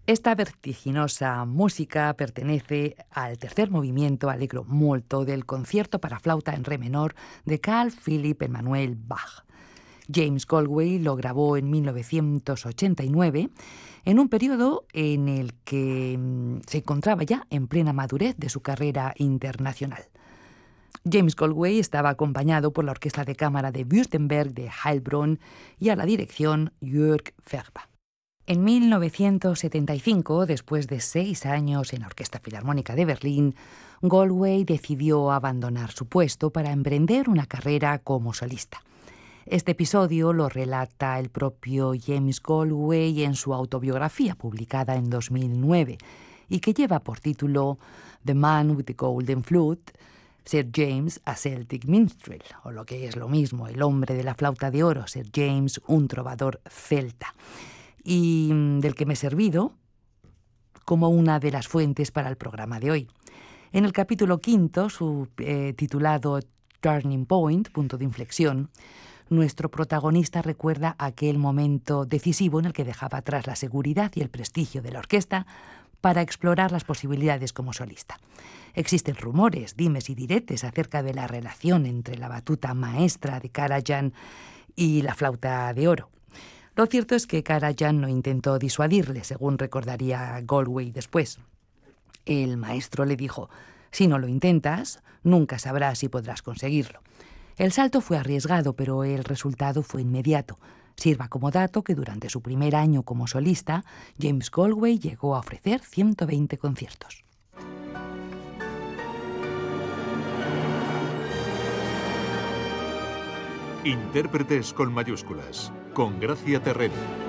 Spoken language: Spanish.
Esta vertiginosa música pertenece al tercer movimiento allegro molto del concierto para flauta en re menor de Carl Philipp Emanuel Bach. James Galway lo grabó en 1989, en un periodo en el que se encontraba ya en plena madurez de su carrera internacional. James Galway estaba acompañado por la Orquesta de Cámara de Württemberg de Heilbronn y a la dirección Jörg Ferber. En 1975, después de 6 años en la Orquesta Filarmónica de Berlín, Galway decidió abandonar su puesto para emprender una carrera como solista. Este episodio lo relata el propio James Galway en su autobiografía publicada en 2009 y que lleva por título The Man with the Golden Flute, Sir James a Celtic Minstrel, o lo que es lo mismo, el hombre de la flauta de oro, Sir James, un trovador celta, y del que me he servido como una de las fuentes para el programa de hoy. En el capítulo 5, titulado Turning Point, punto de inflexión, nuestro protagonista recuerda aquel momento decisivo en el que dejaba atrás la seguridad y el prestigio de la orquesta para explorar las posibilidades como solista. Existen rumores, dimes y diretes acerca de la relación entre la batuta maestra de Karajan y la flauta de oro. Lo cierto es que Karajan no intentó disuadirle, según recordaría Galway después. El maestro le dijo: si no lo intentas, nunca sabrás si podrás conseguirlo. El salto fue arriesgado, pero el resultado fue inmediato. Sirva como dato que durante su primer año como solista, James Galway llegó a ofrecer 120 conciertos. Intérpretes con mayúsculas, con Gracia Terrero.